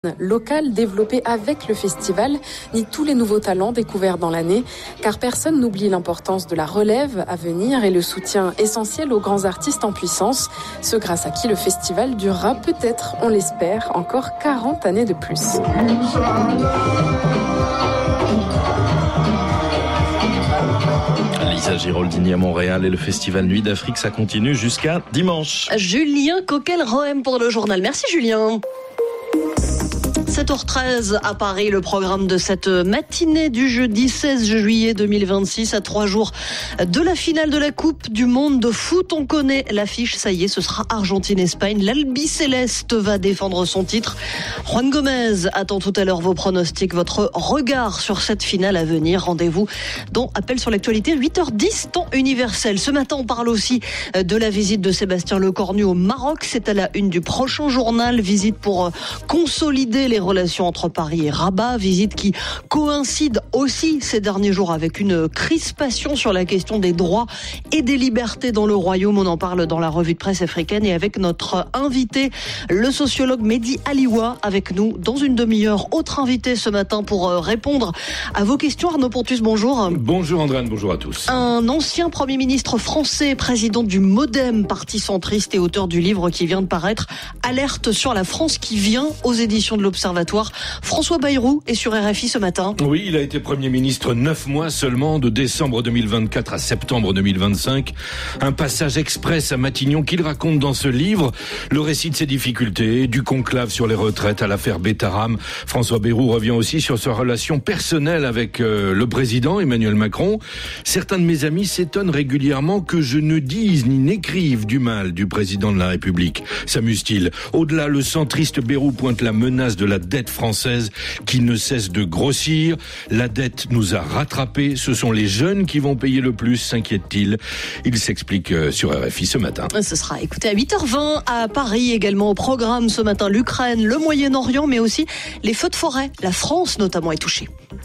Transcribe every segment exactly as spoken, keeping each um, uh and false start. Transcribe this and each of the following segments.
Local développé avec le festival, ni tous les nouveaux talents découverts dans l'année, car personne n'oublie l'importance de la relève à venir et le soutien essentiel aux grands artistes en puissance, ceux grâce à qui le festival durera peut-être, on l'espère, encore quarante années de plus. Lisa Giraldini à Montréal et le festival Nuit d'Afrique, ça continue jusqu'à dimanche. Julien Coquel-Rohem pour le journal. Merci Julien. sept heures treize à Paris, le programme de cette matinée du jeudi seize juillet deux mille vingt-six, à trois jours de la finale de la Coupe du Monde de foot. On connaît l'affiche, ça y est, ce sera Argentine-Espagne. L'Albiceleste va défendre son titre. Juan Gomez attend tout à l'heure vos pronostics, votre regard sur cette finale à venir. Rendez-vous dans Appel sur l'actualité, huit heures dix, temps universel. Ce matin, on parle aussi de la visite de Sébastien Lecornu au Maroc. C'est à la une du prochain journal. Visite pour consolider les relations entre Paris et Rabat, visite qui coïncide aussi ces derniers jours avec une crispation sur la question des droits et des libertés dans le royaume. On en parle dans la revue de presse africaine et avec notre invité, le sociologue Mehdi Aliwa, avec nous dans une demi-heure. Autre invité ce matin pour répondre à vos questions. Arnaud Pontus, bonjour. Bonjour Andréane, bonjour à tous. Un ancien Premier ministre français, président du MoDem, parti centriste et auteur du livre qui vient de paraître, Alerte sur la France qui vient, aux éditions de l'Observatoire. François Bayrou est sur R F I ce matin. Oui, il a été Premier ministre neuf mois seulement, de décembre deux mille vingt-quatre à septembre deux mille vingt-cinq. Un passage express à Matignon qu'il raconte dans ce livre. Le récit de ses difficultés, du conclave sur les retraites à l'affaire Betaram. François Bayrou revient aussi sur sa relation personnelle avec euh, le président Emmanuel Macron. Certains de mes amis s'étonnent régulièrement que je ne dise ni n'écrive du mal du président de la République, s'amuse-t-il. Au-delà, le centriste Bayrou pointe la menace de la dette française qui ne cesse de grossir. La dette nous a rattrapés. Ce sont les jeunes qui vont payer le plus, s'inquiète-t-il. Il s'explique sur R F I ce matin. Ce sera écouté à huit heures vingt à Paris, également au programme ce matin l'Ukraine, le Moyen-Orient, mais aussi les feux de forêt. La France notamment est touchée.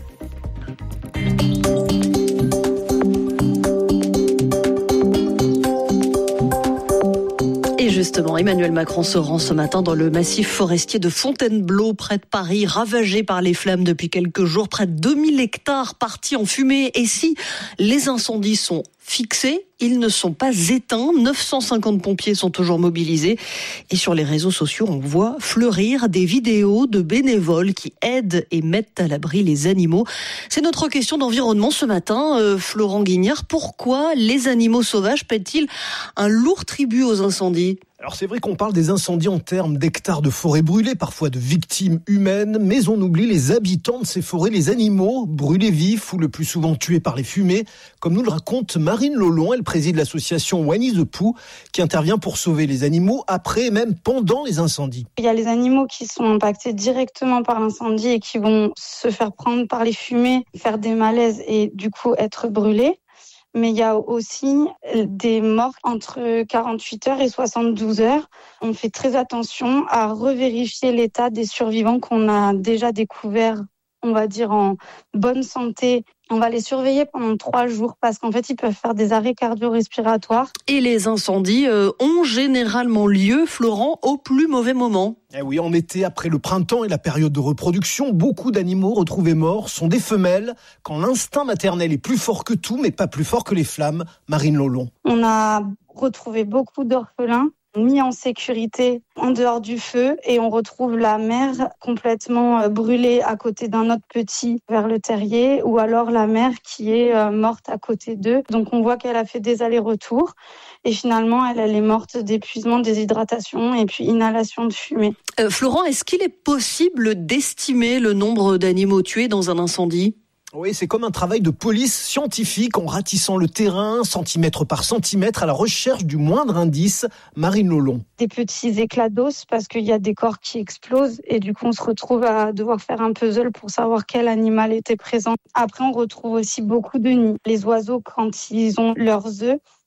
Justement, Emmanuel Macron se rend ce matin dans le massif forestier de Fontainebleau, près de Paris, ravagé par les flammes depuis quelques jours. Près de deux mille hectares partis en fumée. Et si les incendies sont fixés, ils ne sont pas éteints. neuf cent cinquante pompiers sont toujours mobilisés. Et sur les réseaux sociaux, on voit fleurir des vidéos de bénévoles qui aident et mettent à l'abri les animaux. C'est notre question d'environnement ce matin. Euh, Florent Guignard, pourquoi les animaux sauvages paient-ils un lourd tribut aux incendies ? Alors c'est vrai qu'on parle des incendies en termes d'hectares de forêts brûlées, parfois de victimes humaines, mais on oublie les habitants de ces forêts, les animaux brûlés vifs ou le plus souvent tués par les fumées, comme nous le raconte Marine Lolon. Elle préside l'association Winnie the Pooh, qui intervient pour sauver les animaux après et même pendant les incendies. Il y a les animaux qui sont impactés directement par l'incendie et qui vont se faire prendre par les fumées, faire des malaises et du coup être brûlés. Mais il y a aussi des morts entre quarante-huit heures et soixante-douze heures. On fait très attention à revérifier l'état des survivants qu'on a déjà découverts, on va dire, en bonne santé. On va les surveiller pendant trois jours parce qu'en fait, ils peuvent faire des arrêts cardio-respiratoires. Et les incendies euh, ont généralement lieu, Florent, au plus mauvais moment. Eh oui, en été, après le printemps et la période de reproduction, beaucoup d'animaux retrouvés morts sont des femelles quand l'instinct maternel est plus fort que tout, mais pas plus fort que les flammes. Marine Lolon. On a retrouvé beaucoup d'orphelins mis en sécurité en dehors du feu et on retrouve la mère complètement brûlée à côté d'un autre petit vers le terrier ou alors la mère qui est morte à côté d'eux. Donc on voit qu'elle a fait des allers-retours et finalement elle, elle est morte d'épuisement, déshydratation et puis inhalation de fumée. Euh, Florent, est-ce qu'il est possible d'estimer le nombre d'animaux tués dans un incendie ? Oui, c'est comme un travail de police scientifique en ratissant le terrain, centimètre par centimètre, à la recherche du moindre indice. Marine Lolon. Des petits éclats d'os parce qu'il y a des corps qui explosent et du coup on se retrouve à devoir faire un puzzle pour savoir quel animal était présent. Après on retrouve aussi beaucoup de nids. Les oiseaux, quand ils ont leurs œufs,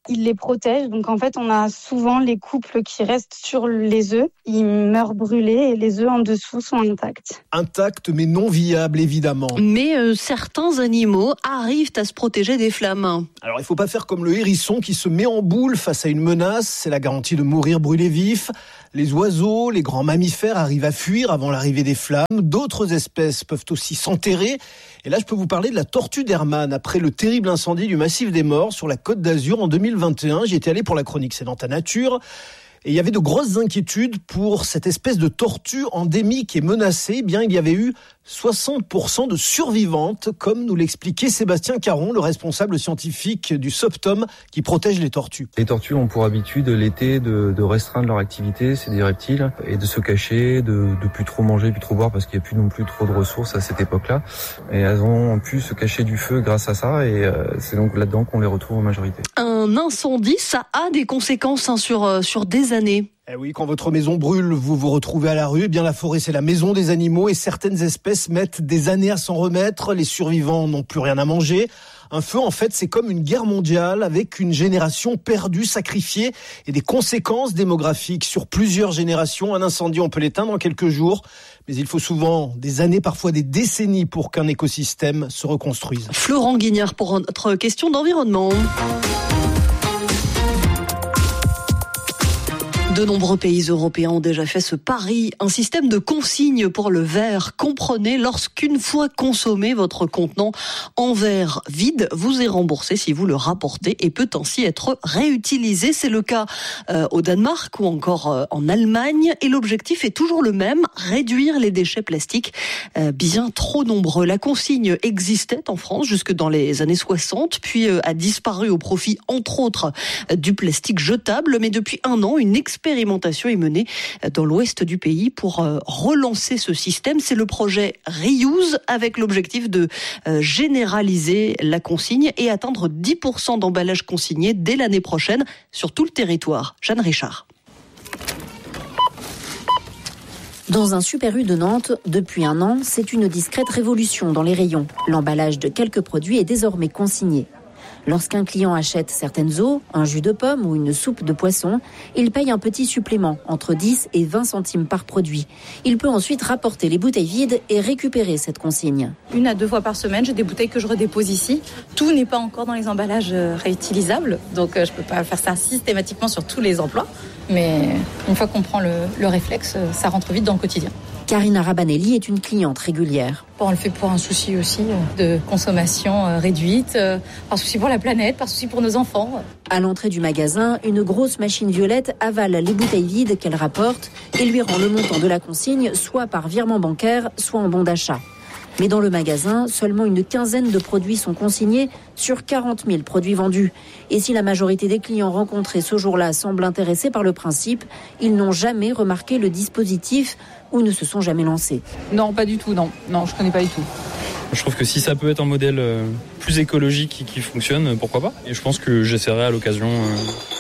ils les protègent. Donc en fait, on a souvent les couples qui restent sur les œufs, ils meurent brûlés et les œufs en dessous sont intacts. Intacts mais non viables évidemment. Mais euh, certains animaux arrivent à se protéger des flammes. Alors il ne faut pas faire comme le hérisson qui se met en boule face à une menace, c'est la garantie de mourir brûlé vif. Les oiseaux, les grands mammifères arrivent à fuir avant l'arrivée des flammes. D'autres espèces peuvent aussi s'enterrer. Et là, je peux vous parler de la tortue d'Hermann. Après le terrible incendie du massif des Morts sur la Côte d'Azur en deux mille vingt et un, j'y étais allé pour la chronique C'est dans ta nature. Et il y avait de grosses inquiétudes pour cette espèce de tortue endémique et menacée. Eh bien, il y avait eu soixante pour cent de survivantes, comme nous l'expliquait Sébastien Caron, le responsable scientifique du SOPTOM qui protège les tortues. Les tortues ont pour habitude l'été de, de restreindre leur activité, c'est des reptiles, et de se cacher, de, de plus trop manger, plus trop boire, parce qu'il n'y a plus non plus trop de ressources à cette époque-là. Et elles ont pu se cacher du feu grâce à ça, et euh, c'est donc là-dedans qu'on les retrouve en majorité. Un incendie, ça a des conséquences hein, sur, euh, sur des années. Eh oui, quand votre maison brûle, vous vous retrouvez à la rue. Eh bien, la forêt, c'est la maison des animaux et certaines espèces mettent des années à s'en remettre. Les survivants n'ont plus rien à manger. Un feu, en fait, c'est comme une guerre mondiale avec une génération perdue, sacrifiée et des conséquences démographiques sur plusieurs générations. Un incendie, on peut l'éteindre en quelques jours, mais il faut souvent des années, parfois des décennies pour qu'un écosystème se reconstruise. Florent Guignard pour notre question d'environnement. De nombreux pays européens ont déjà fait ce pari. Un système de consigne pour le verre. Comprenez, lorsqu'une fois consommé, votre contenant en verre vide vous est remboursé si vous le rapportez et peut ainsi être réutilisé. C'est le cas euh, au Danemark ou encore euh, en Allemagne. Et l'objectif est toujours le même, réduire les déchets plastiques euh, bien trop nombreux. La consigne existait en France jusque dans les années soixante, puis euh, a disparu au profit, entre autres, euh, du plastique jetable. Mais depuis un an, une expérience L'expérimentation est menée dans l'ouest du pays pour relancer ce système. C'est le projet Reuse avec l'objectif de généraliser la consigne et atteindre dix pour cent d'emballages consignés dès l'année prochaine sur tout le territoire. Jeanne Richard. Dans un Super U de Nantes, depuis un an, c'est une discrète révolution dans les rayons. L'emballage de quelques produits est désormais consigné. Lorsqu'un client achète certaines eaux, un jus de pomme ou une soupe de poisson, il paye un petit supplément, entre dix et vingt centimes par produit. Il peut ensuite rapporter les bouteilles vides et récupérer cette consigne. Une à deux fois par semaine, j'ai des bouteilles que je redépose ici. Tout n'est pas encore dans les emballages réutilisables, donc je ne peux pas faire ça systématiquement sur tous les emplois. Mais une fois qu'on prend le, le réflexe, ça rentre vite dans le quotidien. Karina Rabanelli est une cliente régulière. On le fait pour un souci aussi de consommation réduite, par souci pour la planète, par souci pour nos enfants. À l'entrée du magasin, une grosse machine violette avale les bouteilles vides qu'elle rapporte et lui rend le montant de la consigne, soit par virement bancaire, soit en bon d'achat. Mais dans le magasin, seulement une quinzaine de produits sont consignés sur quarante mille produits vendus. Et si la majorité des clients rencontrés ce jour-là semblent intéressés par le principe, ils n'ont jamais remarqué le dispositif ou ne se sont jamais lancés. Non, pas du tout, non. Non, je connais pas du tout. Je trouve que si ça peut être un modèle plus écologique qui fonctionne, pourquoi pas. Et je pense que j'essaierai à l'occasion... Euh...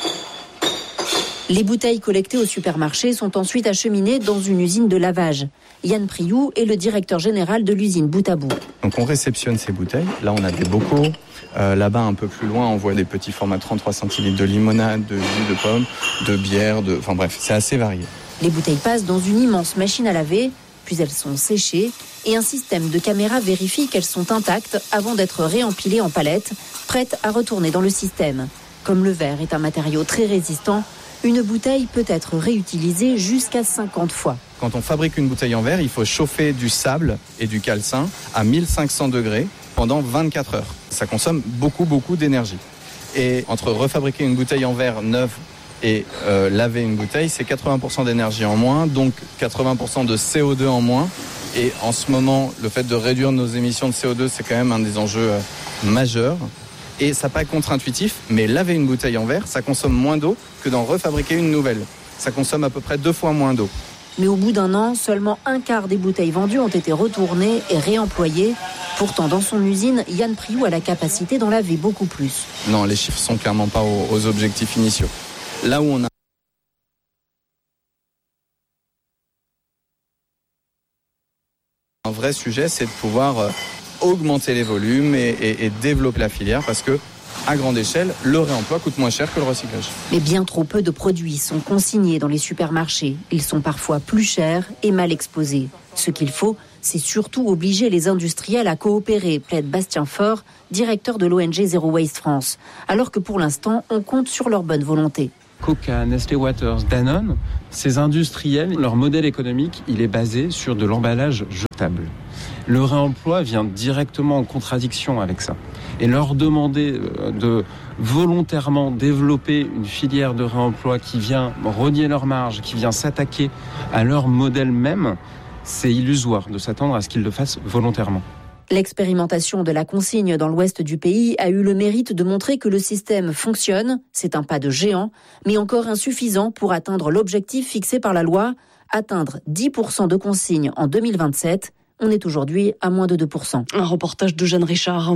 Les bouteilles collectées au supermarché sont ensuite acheminées dans une usine de lavage. Yann Priou est le directeur général de l'usine Bout à Bout. Donc on réceptionne ces bouteilles. Là, on a des bocaux. Euh, là-bas, un peu plus loin, on voit des petits formats de trente-trois centilitres de limonade, de jus de pomme, de bière, de... enfin bref, c'est assez varié. Les bouteilles passent dans une immense machine à laver, puis elles sont séchées et un système de caméra vérifie qu'elles sont intactes avant d'être réempilées en palettes, prêtes à retourner dans le système. Comme le verre est un matériau très résistant, une bouteille peut être réutilisée jusqu'à cinquante fois. Quand on fabrique une bouteille en verre, il faut chauffer du sable et du calcin à mille cinq cents degrés pendant vingt-quatre heures. Ça consomme beaucoup, beaucoup d'énergie. Et entre refabriquer une bouteille en verre neuve et euh, laver une bouteille, c'est quatre-vingts pour cent d'énergie en moins, donc quatre-vingts pour cent de C O deux en moins. Et en ce moment, le fait de réduire nos émissions de C O deux, c'est quand même un des enjeux euh, majeurs. Et ça paraît contre-intuitif, mais laver une bouteille en verre, ça consomme moins d'eau que d'en refabriquer une nouvelle. Ça consomme à peu près deux fois moins d'eau. Mais au bout d'un an, seulement un quart des bouteilles vendues ont été retournées et réemployées. Pourtant, dans son usine, Yann Priou a la capacité d'en laver beaucoup plus. Non, les chiffres sont clairement pas aux, aux objectifs initiaux. Là où on a un vrai sujet, c'est de pouvoir augmenter les volumes et, et, et développer la filière, parce que À grande échelle, le réemploi coûte moins cher que le recyclage. Mais bien trop peu de produits sont consignés dans les supermarchés. Ils sont parfois plus chers et mal exposés. Ce qu'il faut, c'est surtout obliger les industriels à coopérer, plaide Bastien Faure, directeur de l'O N G Zero Waste France. Alors que pour l'instant, on compte sur leur bonne volonté. Coca, Nestlé Waters, Danone, ces industriels, leur modèle économique, il est basé sur de l'emballage jetable. Le réemploi vient directement en contradiction avec ça. Et leur demander de volontairement développer une filière de réemploi qui vient renier leurs marges, qui vient s'attaquer à leur modèle même, c'est illusoire de s'attendre à ce qu'ils le fassent volontairement. L'expérimentation de la consigne dans l'ouest du pays a eu le mérite de montrer que le système fonctionne. C'est un pas de géant, mais encore insuffisant pour atteindre l'objectif fixé par la loi, atteindre dix pour cent de consignes en deux mille vingt-sept. On est aujourd'hui à moins de deux pour cent. Un reportage de Jeanne Richard.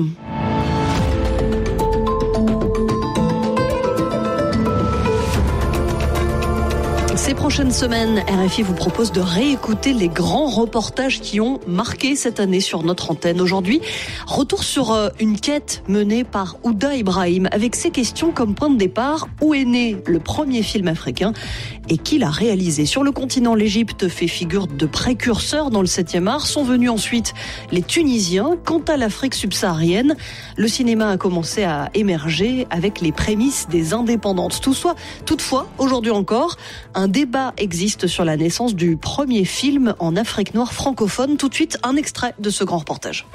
Ces prochaines semaines, R F I vous propose de réécouter les grands reportages qui ont marqué cette année sur notre antenne. Aujourd'hui, retour sur une quête menée par Ouda Ibrahim avec ces questions comme point de départ. Où est né le premier film africain et qui l'a réalisé? Sur le continent, l'Égypte fait figure de précurseur dans le septième art. Sont venus ensuite les Tunisiens. Quant à l'Afrique subsaharienne, le cinéma a commencé à émerger avec les prémices des indépendantes. Tout soit, toutefois, aujourd'hui encore, un débat existe sur la naissance du premier film en Afrique noire francophone. Tout de suite, un extrait de ce grand reportage.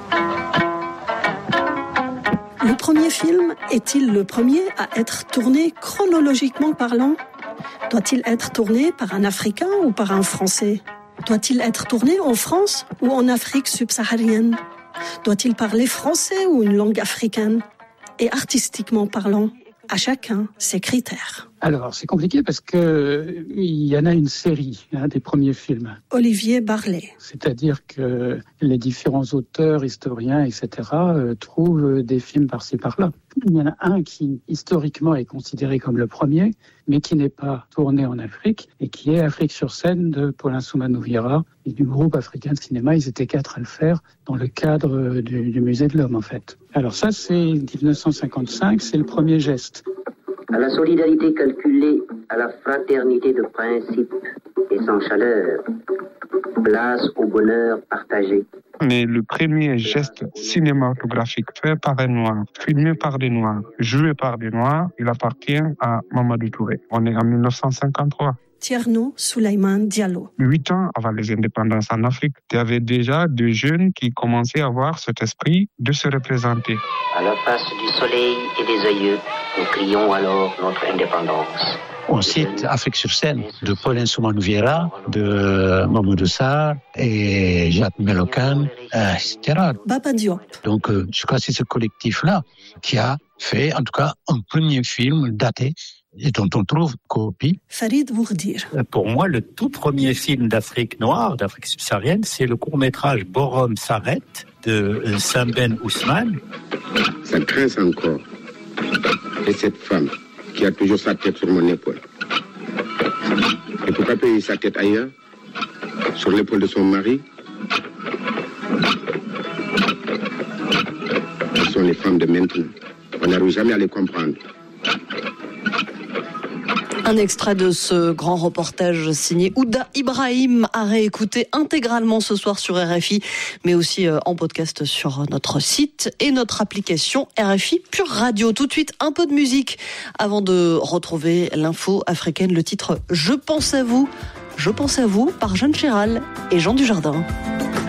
Le premier film est-il le premier à être tourné chronologiquement parlant? Doit-il être tourné par un Africain ou par un Français? Doit-il être tourné en France ou en Afrique subsaharienne? Doit-il parler français ou une langue africaine? Et artistiquement parlant, à chacun ses critères. Alors, c'est compliqué parce que il y en a une série, hein, des premiers films. Olivier Barlet. C'est-à-dire que les différents auteurs, historiens, et cetera, euh, trouvent des films par-ci par-là. Il y en a un qui, historiquement, est considéré comme le premier, mais qui n'est pas tourné en Afrique, et qui est Afrique sur scène de Paulin Soumanou-Vieira et du groupe africain de cinéma. Ils étaient quatre à le faire dans le cadre du, du Musée de l'Homme, en fait. Alors ça, c'est dix-neuf cent cinquante-cinq, c'est le premier geste. À la solidarité calculée, à la fraternité de principe et sans chaleur, place au bonheur partagé. Mais le premier geste cinématographique fait par un noir, filmé par des noirs, joué par des noirs, il appartient à Mamadou Touré. On est en dix-neuf cent cinquante-trois. Tierno Souleymane Diallo. Huit ans avant les indépendances en Afrique, il y avait déjà des jeunes qui commençaient à avoir cet esprit de se représenter. À la face du soleil et des aïeux, nous crions alors notre indépendance. On cite Afrique sur scène de Paulin Soumanou-Vieira, de Mamadou Sarr et Jacques Melocan, et cetera. Baba Diop. Donc, euh, je crois que c'est ce collectif-là qui a fait, en tout cas, un premier film daté et dont on trouve copie. Farid Bourdir. Pour moi, le tout premier film d'Afrique noire, d'Afrique subsaharienne, c'est le court-métrage Borom s'arrête de Samben Ousmane. Ça grince encore. Et cette femme qui a toujours sa tête sur mon épaule. Et pourquoi payer sa tête ailleurs, sur l'épaule de son mari? Ce sont les femmes de maintenant. On n'arrive jamais à les comprendre. Un extrait de ce grand reportage signé Ouda Ibrahim à réécouter intégralement ce soir sur R F I, mais aussi en podcast sur notre site et notre application R F I Pure Radio. Tout de suite, un peu de musique avant de retrouver l'info africaine. Le titre « Je pense à vous », « Je pense à vous » par Jeanne Chéral et Jean Dujardin.